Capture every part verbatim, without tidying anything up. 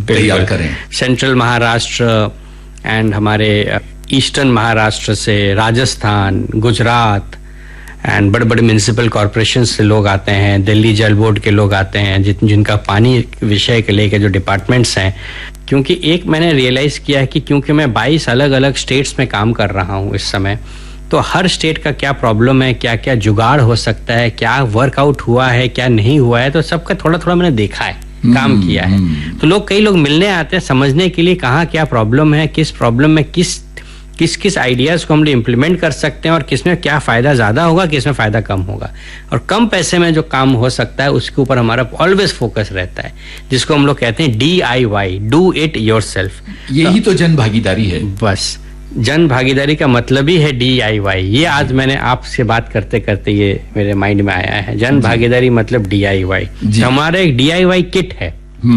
तैयार करें। Central Maharashtra and हमारे ईस्टर्न महाराष्ट्र से, राजस्थान, गुजरात एंड बड़े बड़े म्यूनिसिपल कॉरपोरेशन से लोग आते हैं, दिल्ली जल बोर्ड के लोग आते हैं, जिन जिनका पानी विषय के लेके जो डिपार्टमेंट्स हैं। क्योंकि एक मैंने रियलाइज़ किया है कि क्योंकि मैं बाईस अलग अलग स्टेट्स में काम कर रहा हूँ इस समय, तो हर स्टेट का क्या प्रॉब्लम है, क्या क्या जुगाड़ हो सकता है, क्या वर्कआउट हुआ है, क्या नहीं हुआ है, तो सबका थोड़ा थोड़ा मैंने देखा है, काम किया है। तो लोग कई लोग मिलने आते हैं समझने के लिए कहाँ क्या प्रॉब्लम है, किस प्रॉब्लम में किस किस किस आइडियाज़ को हम लोग इम्प्लीमेंट कर सकते हैं और किसमें क्या फ़ायदा ज़्यादा होगा, किसमें फ़ायदा कम होगा, और कम पैसे में जो काम हो सकता है उसके ऊपर हमारा ऑलवेज फोकस रहता है, जिसको हम लोग कहते हैं D I Y, do it your self. यही तो, तो जन भागीदारी है। बस जन भागीदारी का मतलब ही है डी आई वाई। ये आज मैंने आपसे बात करते करते ये मेरे माइंड में आया है, जन भागीदारी मतलब डी आई वाई। हमारा एक डी आई वाई किट है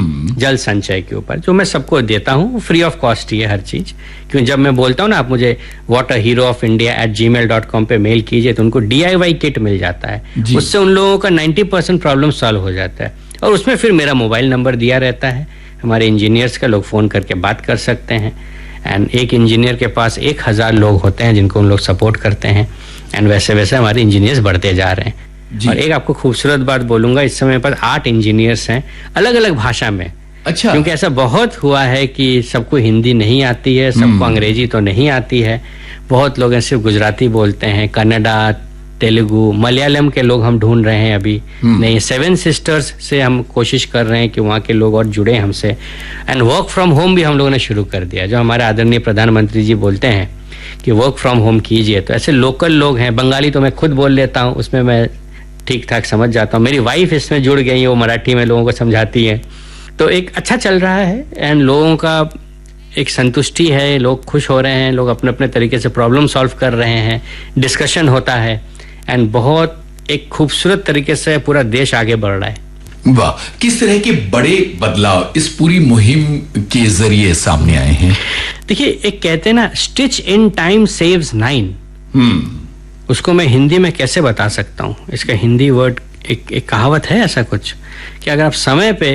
जल संचय के ऊपर, जो मैं सबको देता हूँ, फ्री ऑफ कॉस्ट ही है हर चीज। क्योंकि जब मैं बोलता हूँ ना, आप मुझे water hero of India at ji mail dot com पे मेल कीजिए, तो उनको डी आई वाई किट मिल जाता है। उससे उन लोगों का नाइन्टी परसेंट प्रॉब्लम सॉल्व हो जाता है। और उसमें फिर मेरा मोबाइल नंबर दिया रहता है, हमारे इंजीनियर्स का, लोग फोन करके बात कर सकते हैं। एंड एक इंजीनियर के पास एक हजार लोग होते हैं जिनको उन लोग सपोर्ट करते हैं। एंड वैसे वैसे हमारे इंजीनियर्स बढ़ते जा रहे हैं। और एक आपको खूबसूरत बात बोलूंगा, इस समय पर आठ इंजीनियर्स हैं अलग अलग भाषा में। अच्छा। क्योंकि ऐसा बहुत हुआ है कि सबको हिंदी नहीं आती है, सबको अंग्रेजी तो नहीं आती है, बहुत लोग हैं सिर्फ गुजराती बोलते हैं, कन्नड़ा, तेलुगु, मलयालम के लोग हम ढूंढ रहे हैं अभी। नहीं, सेवन सिस्टर्स से हम कोशिश कर रहे हैं कि वहाँ के लोग और जुड़े हमसे। एंड वर्क फ्रॉम होम भी हम लोगों ने शुरू कर दिया, जो हमारे आदरणीय प्रधानमंत्री जी बोलते हैं कि वर्क फ्रॉम होम कीजिए। तो ऐसे लोकल लोग हैं, बंगाली तो मैं खुद बोल लेता हूँ, उसमें मैं ठीक ठाक समझ जाता हूँ। मेरी वाइफ इसमें जुड़ गई है, वो मराठी में लोगों को समझाती है। तो एक अच्छा चल रहा है एंड लोगों का एक संतुष्टि है, लोग खुश हो रहे हैं, लोग अपने अपने तरीके से प्रॉब्लम सॉल्व कर रहे हैं, डिस्कशन होता है एंड बहुत एक खूबसूरत तरीके से पूरा देश आगे बढ़ रहा है। वाह, किस तरह के बड़े बदलाव इस पूरी मुहिम के जरिए सामने आए हैं। देखिए, एक कहते हैं ना, stitch in time saves nine. हम्म उसको मैं हिंदी में कैसे बता सकता हूँ, इसका हिंदी वर्ड, एक, एक कहावत है ऐसा कुछ कि अगर आप समय पे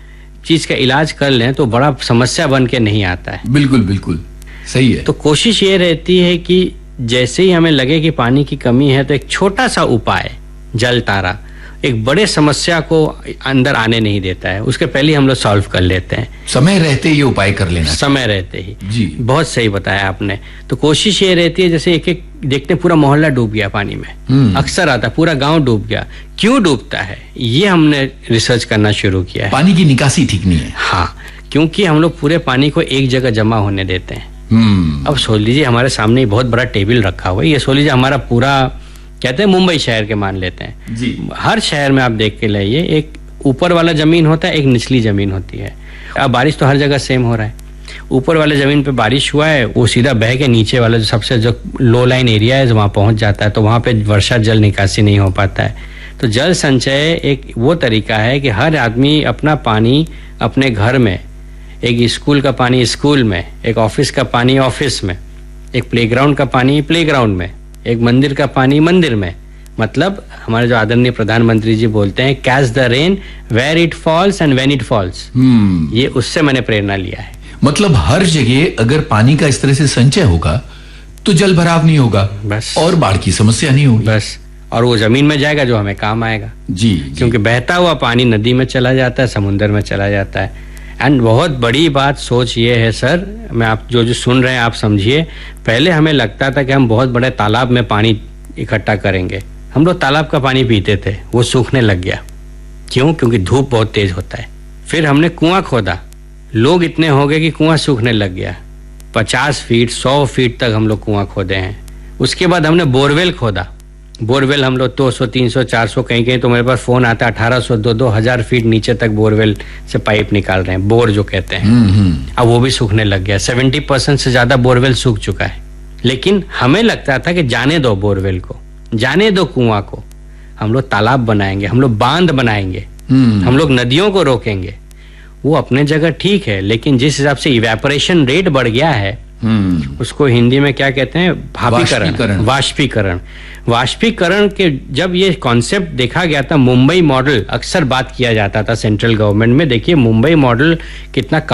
चीज का इलाज कर लें तो बड़ा समस्या बन के नहीं आता है। बिल्कुल बिल्कुल सही है। तो कोशिश ये रहती है कि जैसे ही हमें लगे कि पानी की कमी है, तो एक छोटा सा उपाय, जल तारा, एक बड़े समस्या को अंदर आने नहीं देता है, उसके पहले हम लोग सॉल्व कर लेते हैं। समय रहते ही ये उपाय कर लेना, समय रहते ही। जी, बहुत सही बताया आपने। तो कोशिश ये रहती है, जैसे एक एक देखते पूरा मोहल्ला डूब गया पानी में, अक्सर आता पूरा गांव डूब गया, क्यों डूबता है, ये हमने रिसर्च करना शुरू किया है। पानी की निकासी ठीक नहीं है। हाँ, क्योंकि हम लोग पूरे पानी को एक जगह जमा होने देते हैं। हम्म अब सोच लीजिए, हमारे सामने बहुत बड़ा टेबल रखा हुआ है, ये सोच लीजिए हमारा पूरा, कहते हैं मुंबई शहर के मान लेते हैं जी। हर शहर में आप देख के लाइए, एक ऊपर वाला जमीन होता है, एक निचली जमीन होती है। अब बारिश तो हर जगह सेम हो रहा है, ऊपर वाले जमीन पे बारिश हुआ है, वो सीधा बह के नीचे वाला जो सबसे जो लो लाइन एरिया है वहां पहुंच जाता है, तो वहां पे वर्षा जल निकासी नहीं हो पाता है। तो जल संचय एक वो तरीका है कि हर आदमी अपना पानी अपने घर में, एक स्कूल का पानी स्कूल में, एक ऑफिस का पानी ऑफिस में, एक प्लेग्राउंड का पानी प्लेग्राउंड में, एक मंदिर का पानी मंदिर में। मतलब हमारे जो आदरणीय प्रधानमंत्री जी बोलते हैं, catch the rain where it falls and when it falls. ये उससे मैंने प्रेरणा लिया है। मतलब हर जगह अगर पानी का इस तरह से संचय होगा तो जल भराव नहीं होगा, बस, और बाढ़ की समस्या नहीं होगी, बस, और वो जमीन में जाएगा जो हमें काम आएगा। जी, क्योंकि बहता हुआ पानी नदी में चला जाता है, समुद्र में चला जाता है। एंड बहुत बड़ी बात सोच ये है सर, मैं आप जो जो सुन रहे हैं आप समझिए, पहले हमें लगता था कि हम बहुत बड़े तालाब में पानी इकट्ठा करेंगे, हम लोग तालाब का पानी पीते थे, वो सूखने लग गया। क्यों? क्योंकि धूप बहुत तेज होता है। फिर हमने कुआं खोदा, लोग इतने हो गए कि कुआं सूखने लग गया, पचास फीट सौ फीट तक हम लोग कुआं खोदे हैं। उसके बाद हमने बोरवेल खोदा, बोरवेल हम लोग दो सौ तीन सौ चार सौ, कहीं कहीं तो मेरे पास फोन आता है अठारह सौ दो दो हजार फीट नीचे तक बोरवेल से पाइप निकाल रहे हैं, बोर जो कहते हैं। अब वो भी सूखने लग गया, सेवेंटी परसेंट से ज्यादा बोरवेल सूख चुका है। लेकिन हमें लगता था कि जाने दो बोरवेल को, जाने दो कुआं को, हम लोग तालाब बनाएंगे, हम लोग बांध बनाएंगे, हम लोग नदियों को रोकेंगे। वो अपने जगह ठीक है, लेकिन जिस हिसाब से इवेपोरेशन रेट बढ़ गया है, उसको हिंदी में क्या कहते हैं, भापीकरण, वाष्पीकरण। वाष्पीकरण के जब ये कॉन्सेप्ट देखा गया था, मुंबई मॉडल अक्सर बात किया जाता था सेंट्रल गवर्नमेंट में। देखिए मुंबई मॉडल कितना